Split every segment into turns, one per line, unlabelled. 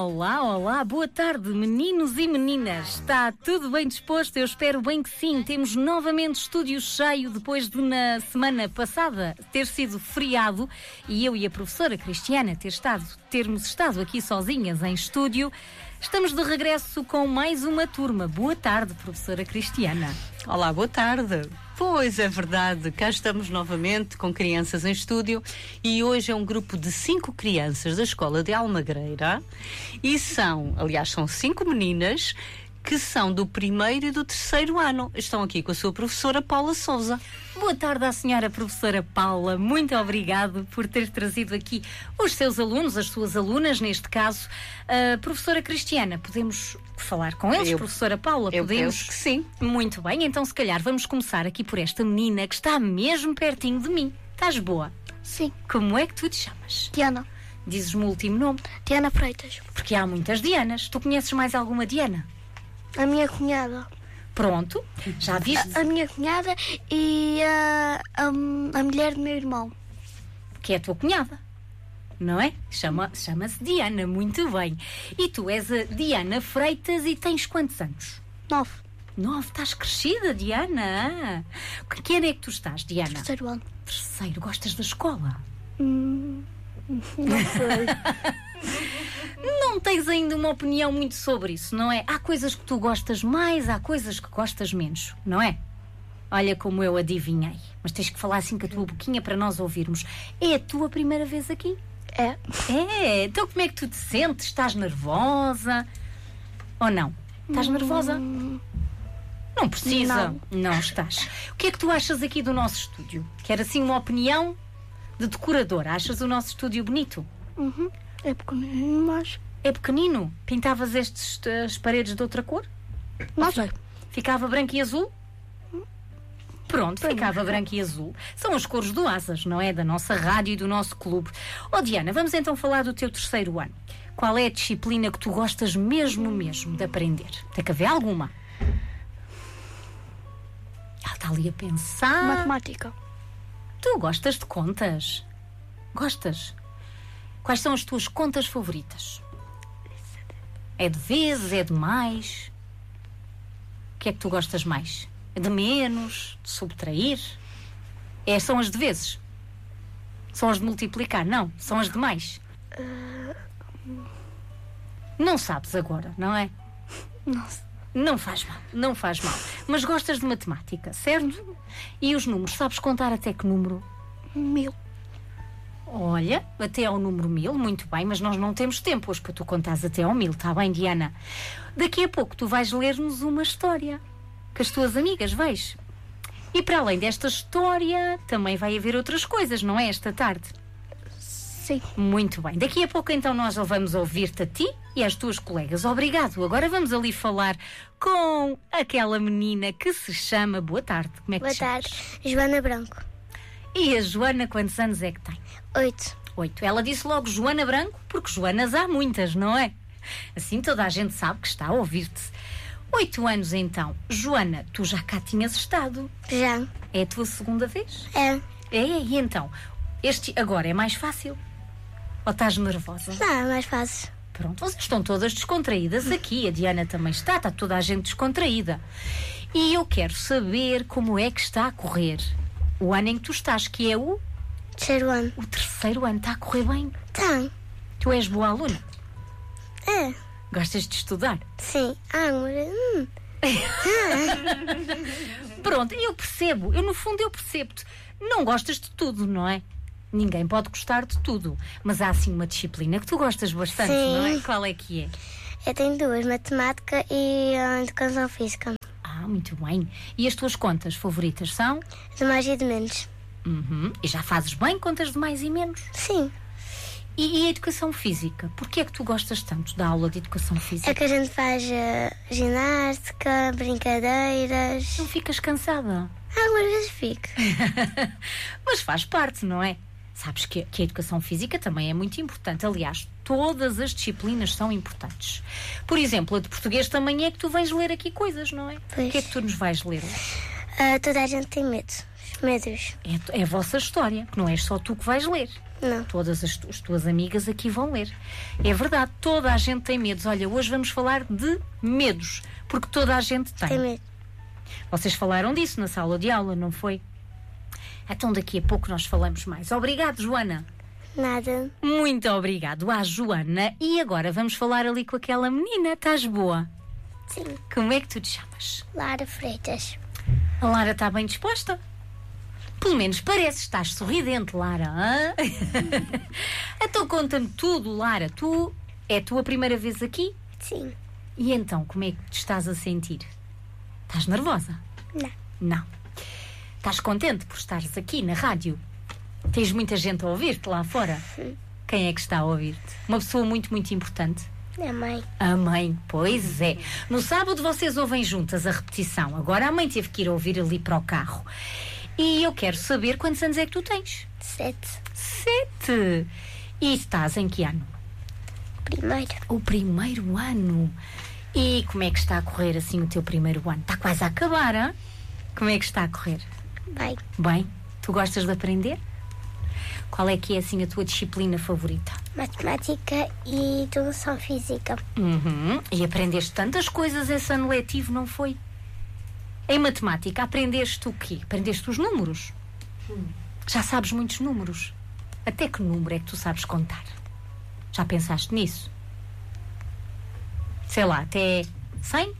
Olá, olá, boa tarde, meninos e meninas. Está tudo bem disposto? Eu espero bem que sim. Temos novamente estúdio cheio depois de, na semana passada, ter sido feriado e eu e a professora Cristiana termos estado aqui sozinhas em estúdio. Estamos de regresso com mais uma turma. Boa tarde, professora Cristiana.
Olá, boa tarde. Pois é verdade, cá estamos novamente com crianças em estúdio e hoje é um grupo de 5 crianças da escola de Almagreira e são 5 meninas que são do 1º e do 3º ano. Estão aqui com a sua professora Paula Sousa.
Boa tarde à senhora professora Paula, muito obrigado por ter trazido aqui os seus alunos, as suas alunas, neste caso. Professora Cristiana, podemos falar com eles? Professora Paula,
eu
podemos?
Penso que sim.
Muito bem, então se calhar vamos começar aqui por esta menina que está mesmo pertinho de mim. Estás boa?
Sim.
Como é que tu te chamas?
Diana.
Dizes-me o último nome?
Diana Freitas.
Porque há muitas Dianas. Tu conheces mais alguma Diana?
A minha cunhada.
Pronto, já viste?
A minha cunhada e a mulher do meu irmão.
Que é a tua cunhada, não é? Chama-se Diana, muito bem. E tu és a Diana Freitas e tens quantos anos?
9.
9, estás crescida, Diana. Que ano é que tu estás, Diana?
3º ano.
3º, gostas da escola?
Não sei.
Não tens ainda uma opinião muito sobre isso, não é? Há coisas que tu gostas mais, há coisas que gostas menos, não é? Olha como eu adivinhei. Mas tens que falar assim com a tua boquinha para nós ouvirmos. É a tua primeira vez aqui?
É.
É, então como é que tu te sentes? Estás nervosa? Ou não? Estás nervosa? Não precisa. Não estás. O que é que tu achas aqui do nosso estúdio? Quer assim uma opinião de decoradora? Achas o nosso estúdio bonito?
É pequenino, mas...
É pequenino? Pintavas as paredes de outra cor?
Não sei.
Ficava branco e azul? Pronto, ficava branco e azul. São as cores do Asas, não é? Da nossa rádio e do nosso clube. Diana, vamos então falar do teu 3º ano. Qual é a disciplina que tu gostas mesmo de aprender? Tem que haver alguma. Ela está ali a pensar.
Matemática.
Tu gostas de contas? Gostas? Quais são as tuas contas favoritas? É de vezes? É de mais? O que é que tu gostas mais? É de menos? De subtrair? São as de vezes? São as de multiplicar? Não, são as de mais. Não sabes agora, não é?
Não sei.
Não faz mal, não faz mal. Mas gostas de matemática, certo? E os números, sabes contar até que número?
1000.
Olha, até ao número 1000, muito bem, mas nós não temos tempo hoje para tu contares até ao 1000, está bem, Diana? Daqui a pouco tu vais ler-nos uma história com as tuas amigas, vais? E para além desta história, também vai haver outras coisas, não é, esta tarde?
Sim.
Muito bem. Daqui a pouco então nós vamos ouvir-te a ti e às tuas colegas. Obrigado. Agora vamos ali falar com aquela menina que se chama... Boa tarde. Como é que
Boa
te chamas?
tarde. Joana Branco.
E a Joana, quantos anos é que tem?
8.
8. Ela disse logo Joana Branco, porque Joanas há muitas, não é? Assim toda a gente sabe que está a ouvir-te. 8 anos então. Joana, tu já cá tinhas estado.
Já.
É a tua segunda vez?
É.
E então? Este agora é mais fácil? Ou estás nervosa?
Não, é mais fácil.
Pronto, vocês estão todas descontraídas aqui. A Diana também está toda a gente descontraída. E eu quero saber como é que está a correr o ano em que tu estás, que é o
3º ano.
O 3º ano. Está a correr bem?
Tá.
Tu és boa aluna?
É.
Gostas de estudar?
Sim.
Pronto, eu percebo. No fundo eu percebo-te. Não gostas de tudo, não é? Ninguém pode gostar de tudo. Mas há assim uma disciplina que tu gostas bastante,
Sim.
não é? Qual é que é?
Eu tenho 2, matemática e educação física.
Muito bem. E as tuas contas favoritas são?
De mais e de menos.
E já fazes bem contas de mais e menos?
Sim.
E a educação física? Porquê é que tu gostas tanto da aula de educação física?
É que a gente faz ginástica, brincadeiras.
Não ficas cansada?
Algumas vezes fico.
Mas faz parte, não é? Sabes que a educação física também é muito importante. Aliás, todas as disciplinas são importantes. Por exemplo, a de português também é que tu vais ler aqui coisas, não é?
Pois.
O que é que tu nos vais ler?
Toda a gente tem medo. Medos.
É a vossa história, não és só tu que vais ler.
Não.
Todas as tuas amigas aqui vão ler. É verdade, toda a gente tem medos. Olha, hoje vamos falar de medos, porque toda a gente tem.
Tem medo.
Vocês falaram disso na sala de aula, não foi? Então daqui a pouco nós falamos mais. Obrigado, Joana.
Nada.
Muito obrigado à Joana. E agora vamos falar ali com aquela menina. Estás boa?
Sim.
Como é que tu te chamas?
Lara Freitas.
A Lara está bem disposta? Pelo menos parece, estás sorridente, Lara. Hã? Então conta-me tudo, Lara. É a tua primeira vez aqui?
Sim.
E então, como é que te estás a sentir? Estás nervosa?
Não.
Não. Estás contente por estares aqui na rádio? Tens muita gente a ouvir-te lá fora? Quem é que está a ouvir-te? Uma pessoa muito, muito importante.
A mãe.
A mãe, pois é. No sábado vocês ouvem juntas a repetição. Agora a mãe teve que ir ouvir ali para o carro. E eu quero saber quantos anos é que tu tens?
7.
7. E estás em que ano?
Primeiro.
O primeiro ano. E como é que está a correr assim o teu primeiro ano? Está quase a acabar, hein? Como é que está a correr?
Bem.
Bem, tu gostas de aprender? Qual é que é assim a tua disciplina favorita?
Matemática e educação física.
E aprendeste tantas coisas esse ano letivo, não foi? Em matemática, aprendeste o quê? Aprendeste os números? Já sabes muitos números. Até que número é que tu sabes contar? Já pensaste nisso? Sei lá, até 100?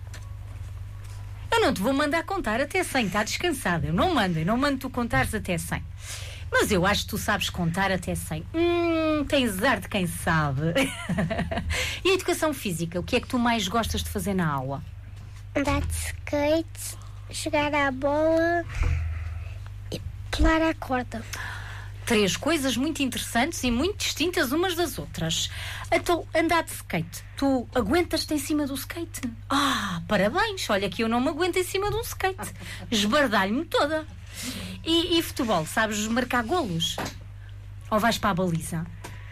Eu não te vou mandar contar até 100, está descansada. Eu não mando tu contares até 100. Mas eu acho que tu sabes contar até 100. Tens ar de quem sabe. E a educação física, o que é que tu mais gostas de fazer na aula?
Andar de skate, jogar à bola e pular à corda.
3 coisas muito interessantes e muito distintas umas das outras. Então, andar de skate. Tu aguentas-te em cima do skate? Parabéns! Olha que eu não me aguento em cima de um skate. Esbardalho-me toda. E futebol? Sabes marcar golos? Ou vais para a baliza?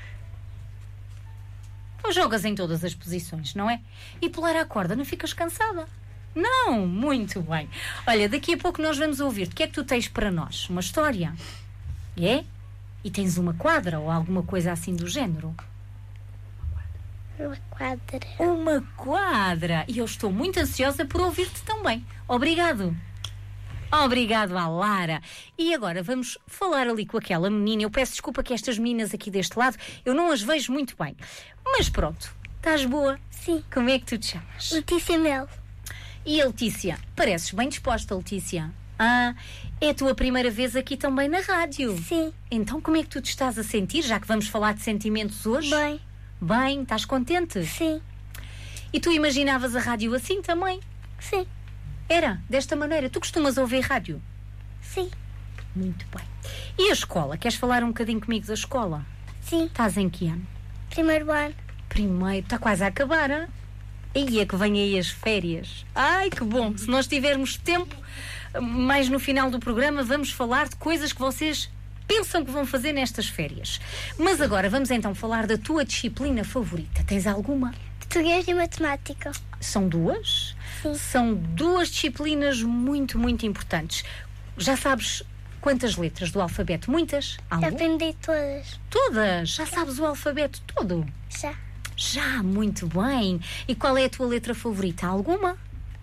Ou jogas em todas as posições, não é? E pular à corda, não ficas cansada? Não, muito bem. Olha, daqui a pouco nós vamos ouvir-te. O que é que tu tens para nós? Uma história? É? E tens uma quadra ou alguma coisa assim do género?
Uma quadra.
Uma quadra! E eu estou muito ansiosa por ouvir-te também. Obrigado. Obrigado à Lara. E agora vamos falar ali com aquela menina. Eu peço desculpa que estas meninas aqui deste lado, eu não as vejo muito bem. Mas pronto, estás boa?
Sim.
Como é que tu te chamas?
Letícia Mel.
E a Letícia? Pareces bem disposta, Letícia. É a tua primeira vez aqui também na rádio.
Sim.
Então como é que tu te estás a sentir, já que vamos falar de sentimentos hoje?
Bem.
Bem, estás contente?
Sim.
E tu imaginavas a rádio assim também?
Sim.
Era, desta maneira. Tu costumas ouvir rádio?
Sim.
Muito bem. E a escola? Queres falar um bocadinho comigo da escola?
Sim.
Estás em que ano?
Primeiro ano.
Primeiro, está quase a acabar, hein? E é que vem aí as férias. Ai, que bom! Se nós tivermos tempo, mais no final do programa, vamos falar de coisas que vocês pensam que vão fazer nestas férias. Mas agora vamos então falar da tua disciplina favorita. Tens alguma?
Português e matemática.
São 2?
Sim.
São 2 disciplinas muito, muito importantes. Já sabes quantas letras do alfabeto? Muitas?
Já aprendi todas.
Todas? Já sabes o alfabeto todo?
Já.
Já, muito bem. E qual é a tua letra favorita? Alguma?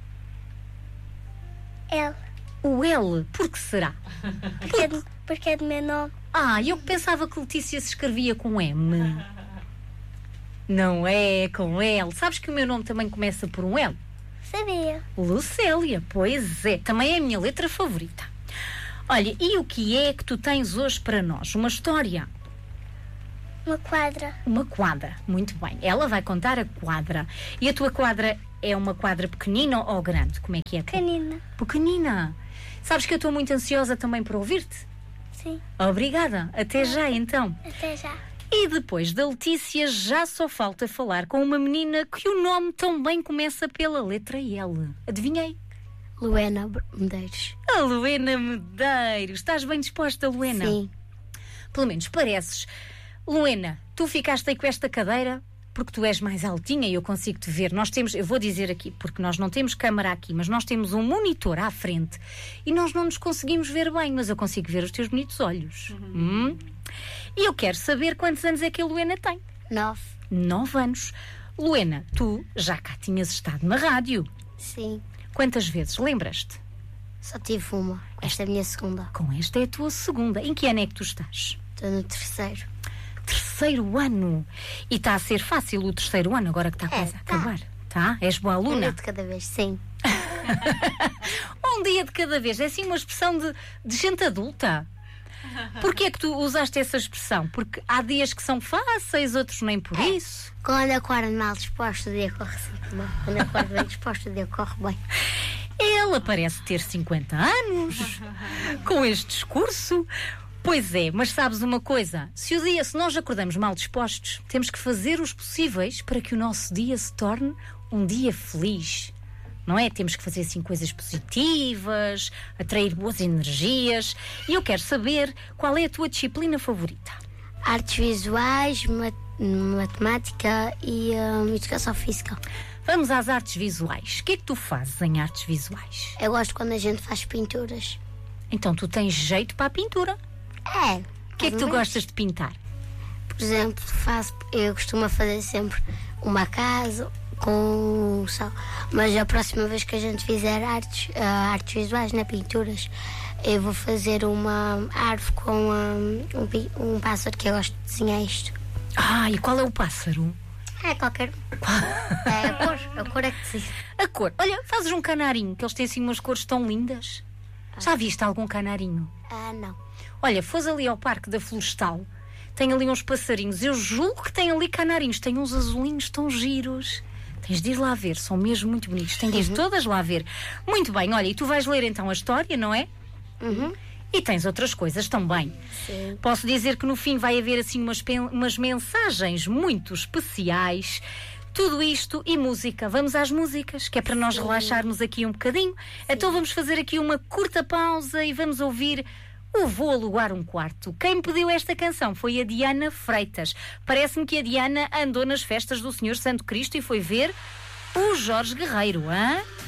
L.
O L. Por que será?
Porque é do meu nome.
Eu pensava que Letícia se escrevia com M. Não é com L. Sabes que o meu nome também começa por um L?
Sabia.
Lucélia, pois é. Também é a minha letra favorita. Olha, e o que é que tu tens hoje para nós? Uma história?
Uma quadra.
Uma quadra, muito bem. Ela vai contar a quadra. E a tua quadra é uma quadra pequenina ou grande? Como é que é?
Pequenina.
Pequenina. Sabes que eu estou muito ansiosa também por ouvir-te?
Sim.
Obrigada. Até já, então.
Até já.
E depois da Letícia, já só falta falar com uma menina que o nome também começa pela letra L. Adivinhei?
Luena Medeiros.
A Luena Medeiros. Estás bem disposta, Luena?
Sim.
Pelo menos pareces. Luena, tu ficaste aí com esta cadeira porque tu és mais altinha e eu consigo te ver. Eu vou dizer aqui, porque nós não temos câmara aqui, mas nós temos um monitor à frente e nós não nos conseguimos ver bem, mas eu consigo ver os teus bonitos olhos. E eu quero saber quantos anos é que a Luena tem.
9.
9 anos. Luena, tu já cá tinhas estado na rádio.
Sim.
Quantas vezes? Lembras-te?
Só tive uma. Esta é a minha segunda.
Com esta é a tua segunda. Em que ano é que tu estás?
Estou no 3º.
3º ano. E está a ser fácil o 3º ano, agora que está quase a acabar. Tá? És boa
Um
aluna?
dia de cada vez, sim.
Um dia de cada vez. É assim uma expressão de gente adulta. Porquê é que tu usaste essa expressão? Porque há dias que são fáceis, outros nem por isso.
Quando acordo mal disposto, o dia corre sempre mal. Quando acordo bem disposto, o dia corre bem.
Ela parece ter 50 anos com este discurso. Pois é, mas sabes uma coisa? Se nós acordamos mal dispostos, temos que fazer os possíveis para que o nosso dia se torne um dia feliz. Não é? Temos que fazer assim coisas positivas, atrair boas energias. E eu quero saber qual é a tua disciplina favorita.
Artes visuais, matemática e educação física.
Vamos às artes visuais. O que é que tu fazes em artes visuais?
Eu gosto quando a gente faz pinturas.
Então tu tens jeito para a pintura.
É.
O que é que tu gostas de pintar?
Por exemplo, eu costumo fazer sempre uma casa com sal. Mas a próxima vez que a gente fizer artes visuais, pinturas, eu vou fazer uma árvore com um pássaro que eu gosto de desenhar isto.
E qual é o pássaro?
É qualquer um. É a cor é que decide.
A cor. Olha, fazes um canarinho, que eles têm assim umas cores tão lindas. Já viste algum canarinho?
Não.
Olha, fores ali ao Parque da Florestal, tem ali uns passarinhos. Eu julgo que tem ali canarinhos. Tem uns azulinhos tão giros. Tens de ir lá ver, são mesmo muito bonitos. Tens de ir todas lá ver. Muito bem, olha, e tu vais ler então a história, não é? E tens outras coisas também.
Sim.
Posso dizer que no fim vai haver assim umas mensagens muito especiais. Tudo isto e música. Vamos às músicas, que é para nós relaxarmos aqui um bocadinho. Então vamos fazer aqui uma curta pausa e vamos ouvir o Vou Alugar um Quarto. Quem me pediu esta canção foi a Diana Freitas. Parece-me que a Diana andou nas festas do Senhor Santo Cristo e foi ver o Jorge Guerreiro, hã?